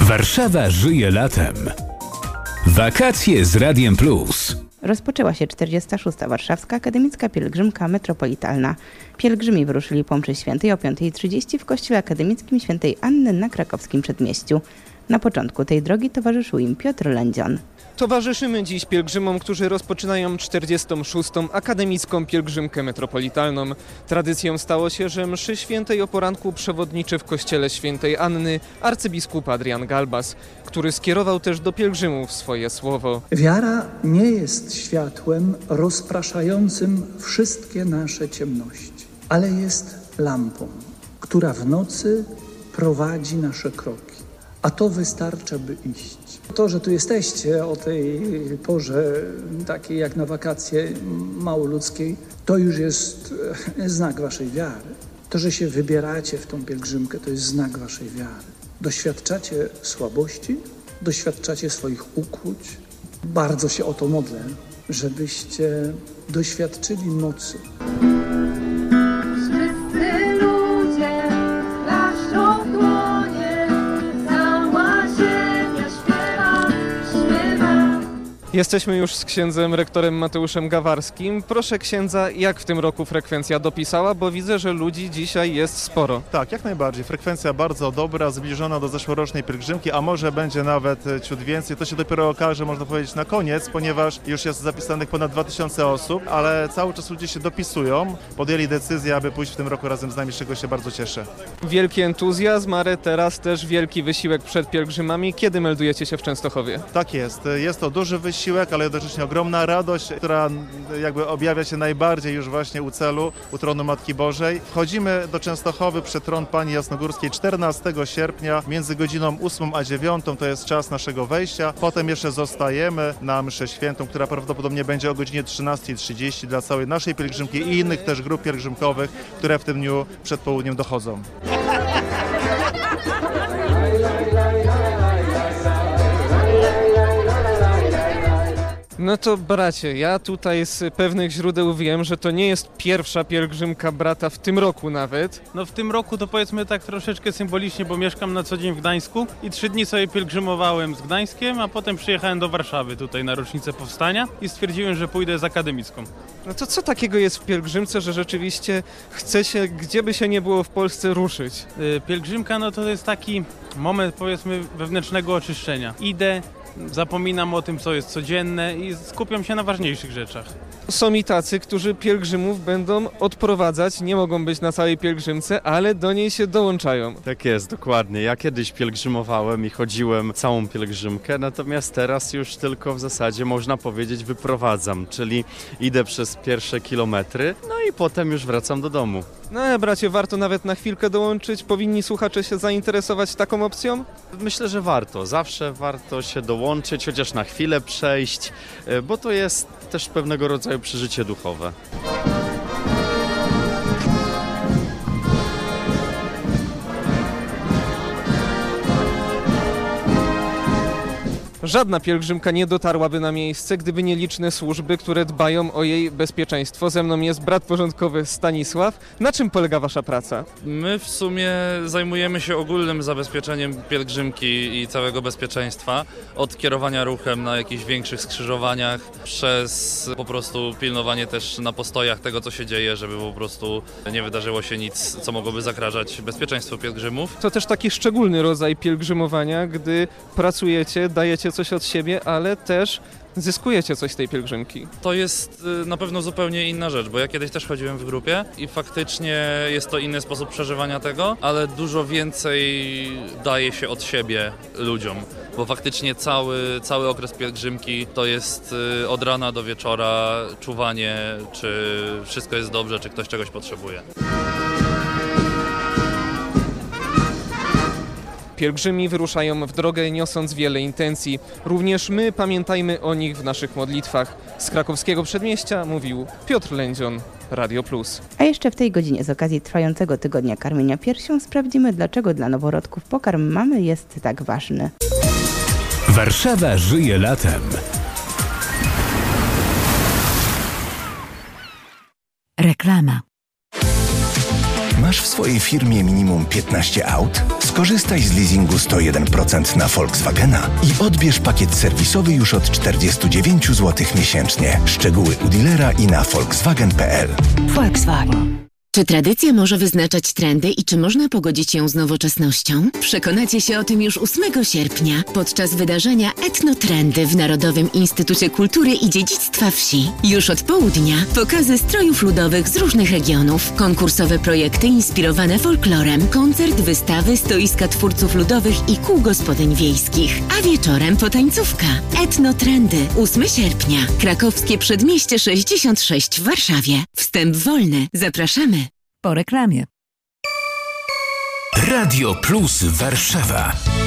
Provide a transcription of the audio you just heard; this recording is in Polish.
Warszawa żyje latem. Wakacje z Radiem Plus. Rozpoczęła się 46. Warszawska Akademicka Pielgrzymka Metropolitalna. Pielgrzymi wyruszyli po mszy świętej o 5:30 w kościele akademickim świętej Anny na krakowskim Przedmieściu. Na początku tej drogi towarzyszył im Piotr Lędzion. Towarzyszymy dziś pielgrzymom, którzy rozpoczynają 46. Akademicką Pielgrzymkę Metropolitalną. Tradycją stało się, że mszy świętej o poranku przewodniczy w kościele świętej Anny arcybiskup Adrian Galbas, który skierował też do pielgrzymów swoje słowo. Wiara nie jest światłem rozpraszającym wszystkie nasze ciemności, ale jest lampą, która w nocy prowadzi nasze kroki. A to wystarcza, by iść. To, że tu jesteście o tej porze takiej jak na wakacje małoludzkiej, to już jest znak waszej wiary. To, że się wybieracie w tą pielgrzymkę, to jest znak waszej wiary. Doświadczacie słabości, doświadczacie swoich ukłuć. Bardzo się o to modlę, żebyście doświadczyli mocy. Jesteśmy już z księdzem rektorem Mateuszem Gawarskim. Proszę księdza, jak w tym roku frekwencja dopisała, bo widzę, że ludzi dzisiaj jest sporo. Tak, jak najbardziej. Frekwencja bardzo dobra, zbliżona do zeszłorocznej pielgrzymki, a może będzie nawet ciut więcej. To się dopiero okaże, można powiedzieć, na koniec, ponieważ już jest zapisanych ponad 2000 osób, ale cały czas ludzie się dopisują. Podjęli decyzję, aby pójść w tym roku razem z nami, z czego się bardzo cieszę. Wielki entuzjazm, ale teraz też wielki wysiłek przed pielgrzymami. Kiedy meldujecie się w Częstochowie? Tak jest. Jest to duży wysiłek, ale jednocześnie ogromna radość, która jakby objawia się najbardziej już właśnie u celu, u tronu Matki Bożej. Wchodzimy do Częstochowy przed tron Pani Jasnogórskiej 14 sierpnia między godziną 8 a 9, to jest czas naszego wejścia. Potem jeszcze zostajemy na mszę świętą, która prawdopodobnie będzie o godzinie 13:30 dla całej naszej pielgrzymki i innych też grup pielgrzymkowych, które w tym dniu przed południem dochodzą. No to bracie, ja tutaj z pewnych źródeł wiem, że to nie jest pierwsza pielgrzymka brata w tym roku nawet. No w tym roku to powiedzmy tak troszeczkę symbolicznie, bo mieszkam na co dzień w Gdańsku i 3 dni sobie pielgrzymowałem z Gdańskiem, a potem przyjechałem do Warszawy tutaj na rocznicę powstania i stwierdziłem, że pójdę z akademicką. No to co takiego jest w pielgrzymce, że rzeczywiście chce się, gdzie by się nie było w Polsce, ruszyć? Pielgrzymka no to jest taki moment powiedzmy wewnętrznego oczyszczenia. Idę, zapominam o tym, co jest codzienne i skupiam się na ważniejszych rzeczach. Są i tacy, którzy pielgrzymów będą odprowadzać, nie mogą być na całej pielgrzymce, ale do niej się dołączają. Tak jest, dokładnie. Ja kiedyś pielgrzymowałem i chodziłem całą pielgrzymkę, natomiast teraz już tylko w zasadzie można powiedzieć wyprowadzam, czyli idę przez pierwsze kilometry, no i potem już wracam do domu. No bracie, warto nawet na chwilkę dołączyć, powinni słuchacze się zainteresować taką opcją? Myślę, że warto, zawsze warto się dołączyć, chociaż na chwilę przejść, bo to jest też pewnego rodzaju przeżycie duchowe. Żadna pielgrzymka nie dotarłaby na miejsce, gdyby nie liczne służby, które dbają o jej bezpieczeństwo. Ze mną jest brat porządkowy Stanisław. Na czym polega wasza praca? My w sumie zajmujemy się ogólnym zabezpieczeniem pielgrzymki i całego bezpieczeństwa. Od kierowania ruchem na jakichś większych skrzyżowaniach, przez po prostu pilnowanie też na postojach tego, co się dzieje, żeby po prostu nie wydarzyło się nic, co mogłoby zagrażać bezpieczeństwu pielgrzymów. To też taki szczególny rodzaj pielgrzymowania, gdy pracujecie, dajecie coś od siebie, ale też zyskujecie coś z tej pielgrzymki. To jest na pewno zupełnie inna rzecz, bo ja kiedyś też chodziłem w grupie i faktycznie jest to inny sposób przeżywania tego, ale dużo więcej daje się od siebie ludziom, bo faktycznie cały okres pielgrzymki to jest od rana do wieczora czuwanie, czy wszystko jest dobrze, czy ktoś czegoś potrzebuje. Pielgrzymi wyruszają w drogę, niosąc wiele intencji. Również my pamiętajmy o nich w naszych modlitwach. Z krakowskiego Przedmieścia mówił Piotr Lędzion, Radio Plus. A jeszcze w tej godzinie z okazji trwającego tygodnia karmienia piersią sprawdzimy, dlaczego dla noworodków pokarm mamy jest tak ważny. Warszawa żyje latem. Reklama. Masz w swojej firmie minimum 15 aut? Skorzystaj z leasingu 101% na Volkswagena i odbierz pakiet serwisowy już od 49 zł miesięcznie. Szczegóły u dealera i na volkswagen.pl. Volkswagen. Czy tradycja może wyznaczać trendy i czy można pogodzić ją z nowoczesnością? Przekonacie się o tym już 8 sierpnia podczas wydarzenia Etnotrendy w Narodowym Instytucie Kultury i Dziedzictwa Wsi. Już od południa pokazy strojów ludowych z różnych regionów, konkursowe projekty inspirowane folklorem, koncert, wystawy, stoiska twórców ludowych i kół gospodyń wiejskich. A wieczorem potańcówka. Etnotrendy 8 sierpnia. Krakowskie Przedmieście 66 w Warszawie. Wstęp wolny. Zapraszamy. Po reklamie. Radio Plus Warszawa.